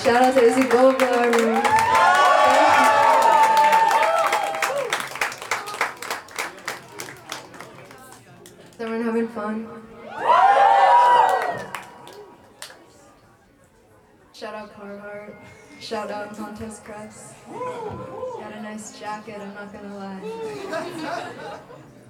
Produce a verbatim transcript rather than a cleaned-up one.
Shout out to Izzy Goldberg. Is everyone having fun? Shout out Carhartt. Shout out Contest Crest. Got a nice jacket, I'm not gonna lie.